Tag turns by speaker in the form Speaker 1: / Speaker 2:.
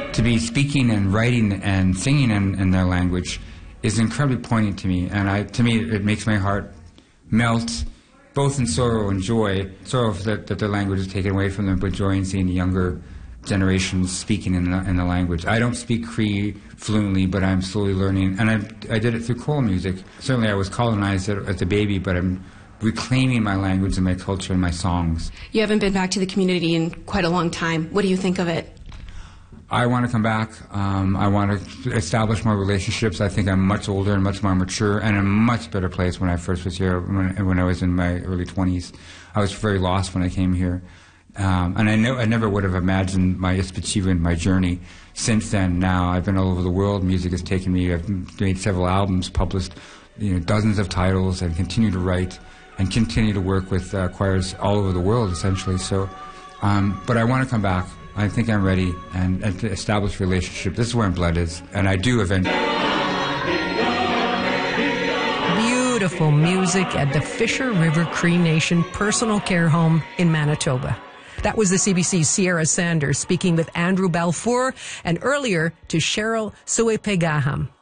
Speaker 1: to be speaking and writing and singing in their language is incredibly poignant to me. And to me, it makes my heart melt, both in sorrow and joy. Sorrow that their language is taken away from them, but joy in seeing the younger generations speaking in the language. I don't speak Cree fluently, but I'm slowly learning, and I did it through choral music. Certainly I was colonized as a baby, but I'm reclaiming my language and my culture and my songs.
Speaker 2: You haven't been back to the community in quite a long time. What do you think of it?
Speaker 1: I want to come back. I want to establish more relationships. I think I'm much older and much more mature and in a much better place when I first was here, when I was in my early 20s. I was very lost when I came here. And I never would have imagined my achievement, my journey. Since then, now I've been all over the world. Music has taken me. I've made several albums, published dozens of titles, and continue to write and continue to work with choirs all over the world, essentially. So, but I want to come back. I think I'm ready and to establish a relationship. This is where my blood is, and I do eventually.
Speaker 3: Beautiful music at the Fisher River Cree Nation Personal Care Home in Manitoba. That was the CBC's Sierra Sanders speaking with Andrew Balfour, and earlier to Cheryl Suepegaham.